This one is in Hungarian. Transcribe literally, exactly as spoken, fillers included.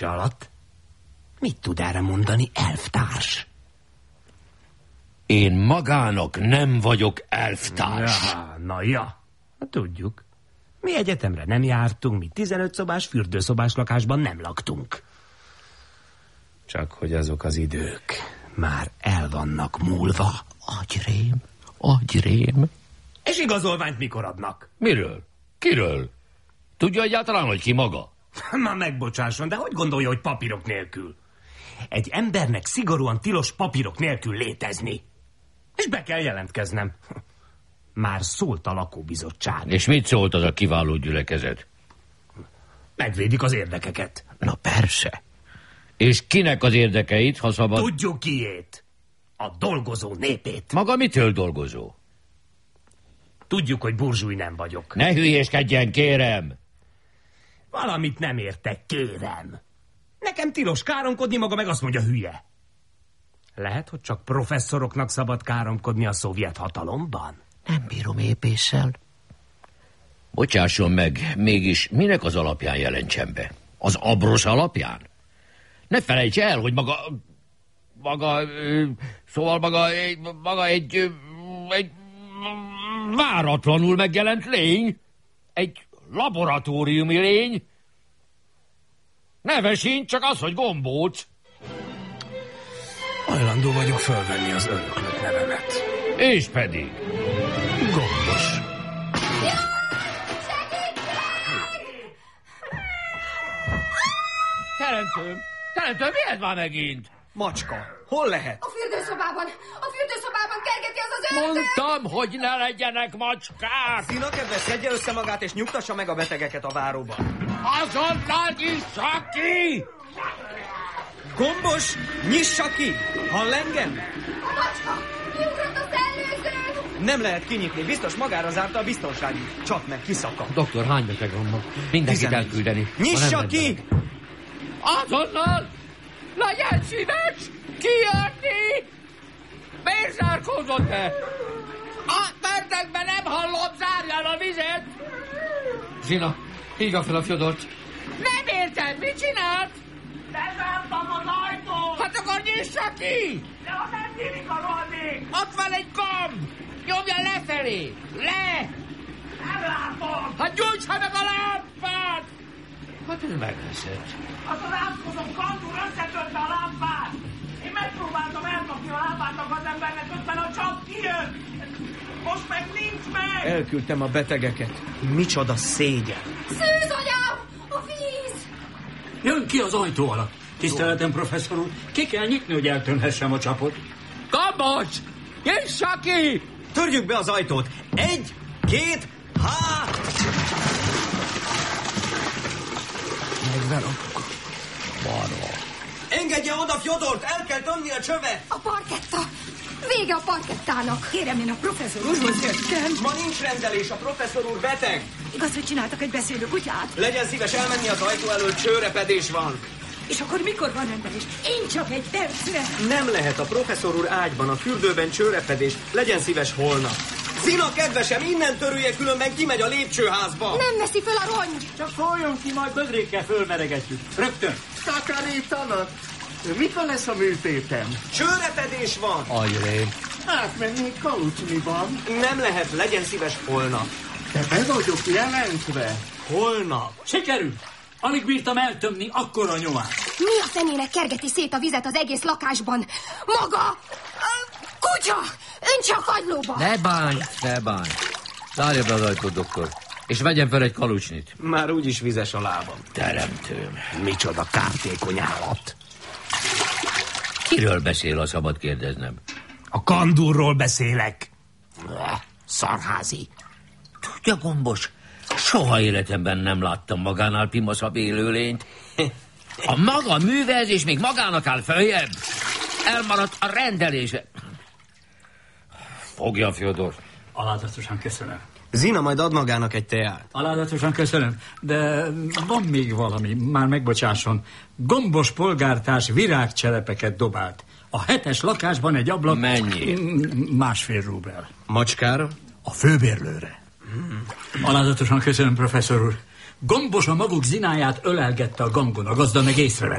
Te alatt? Mit tud erre mondani elftárs? Én magának nem vagyok elftárs. Ja, na ja, na, tudjuk. Mi egyetemre nem jártunk, mi tizenöt szobás, fürdőszobás lakásban nem laktunk. Csak hogy azok az idők már el vannak múlva. Agyrém, agyrém. És igazolványt mikor adnak? Miről? Kiről? Tudja egyáltalán, hogy ki maga? Már megbocsásson, de hogy gondolja, hogy papírok nélkül? Egy embernek szigorúan tilos papírok nélkül létezni. És be kell jelentkeznem. Már szólt a lakóbizottság. És mit szólt az a kiváló gyülekezet? Megvédik az érdekeket. Na persze. És kinek az érdekeit, ha szabad? Tudjuk kiét. A dolgozó népét. Maga mitől dolgozó? Tudjuk, hogy burzsúj nem vagyok. Ne hülyéskedjen, kérem! Valamit nem értek, kérem. Nekem tilos káromkodni, maga meg azt mondja, hülye. Lehet, hogy csak professzoroknak szabad káromkodni a szovjet hatalomban? Nem bírom épéssel. Bocsásson meg, mégis minek az alapján jelentsen be? Az Abrosz alapján? Ne felejts el, hogy maga... Maga... Szóval maga... Maga egy... Egy... váratlanul megjelent lény. Egy laboratóriumi lény. Neve sincs, csak az, hogy gombóc. Hajlandó vagyok fölvenni az öröklött nevemet. És pedig? Gombos. Teremtőm! Teremtőm, mi ez már megint? Macska, hol lehet? A fürdőszobában! A fürdőszobában kergeti az az ördög! Mondtam, hogy ne legyenek macskák! Zina, kedves, szedje össze magát és nyugtassa meg a betegeket a váróban. Azonnal nyissa ki! Gombos, nyissa ki! Hall engem? A macska! Kiugrott a szellőzőn! Nem lehet kinyitni, biztos magára zárta a biztonsági. Csak meg kiszakad. Doktor, hány beteg van ma? Mindenkit elküldeni. Nyissa ki! Azonnal! Legyen szíves! Kijönni! Miért zárkózott-e? A percekben nem hallom, zárjál a vizet! Zina, hívja fel a Fjodort. Nem értem, mit csinált? Bezártam az ajtót! Hát akkor nyissa ki! De ha nem nyílik a rohadék! Ott van egy gomb! Nyomja lefelé! Le! Nem látom! Hát gyújtsa meg a lámpát! Hát ez megveszett. Az az átkozom kandúr összetölte a lámpát! Én megpróbáltam elkapni a lámpát az embernek, közben a csak kijött! Most meg nincs meg! Elküldtem a betegeket. Micsoda szégyen. Szűz, anyám! A víz! Jön ki az ajtó alatt. Tiszteletem, professzor úr, ki kell nyitni, hogy eltönhessem a csapot. Gombos! Nyissa ki! Törjük be az ajtót. Egy, két, há! Megverok. Marha. Engedje oda Fjodort, el kell tömni a csövet. A parketta! Vége a parkettának! Kérem, én a professzor úrhoz jöttem. Ma nincs rendelés, a professzor úr beteg. Igaz, hogy csináltak egy beszélő kutyát? Legyen szíves elmenni az ajtó előtt, csőrepedés van. És akkor mikor van rendelés? Én csak egy percre. Nem lehet, a professzor úr ágyban, a fürdőben csőrepedés. Legyen szíves holnap. Zina, kedvesem, innen törülje, különben kimegy a lépcsőházba. Nem veszi föl a rongy. Csak szóljon ki, majd bögrékkel fölmeregetjük. Rögtön. Takarítanak? Mikor lesz a műtétem? Csőrepedés van. Agyrém. Átmennék kalucsniban. Nem lehet, legyen szíves holnap. De be vagyok jelentve. Holnap. Sikerült. Alig bírtam eltömni akkora nyomát. Mi a fenének kergeti szét a vizet az egész lakásban? Maga! A kutya! Öntse a kagylóba! Ne bánj, ne bánj. Zárja be az ajtót, doktor. És vegyen fel egy kalucsnit. Már úgyis vizes a lábam. Teremtőm. Micsoda kártékony állat. Kiről beszél, ha szabad kérdeznem? A kandúrról beszélek. Szarházi. Tudja, Gombos, soha életemben nem láttam magánál pimaszabb élőlényt. A maga művez, és még magának áll följebb. Elmaradt a rendelése. Fogja, Fjodor. Alázatosan köszönöm. Zina majd ad magának egy teát. Alázatosan köszönöm, de van még valami, már megbocsásson. Gombos polgártárs virágcselepeket dobált. A hetes lakásban egy ablak... Mennyi? Másfél rubel. Macskára? A főbérlőre. Hmm. Alázatosan köszönöm, professzor úr. Gombos a maguk zináját ölelgette a gangon, a gazda meg észrevette.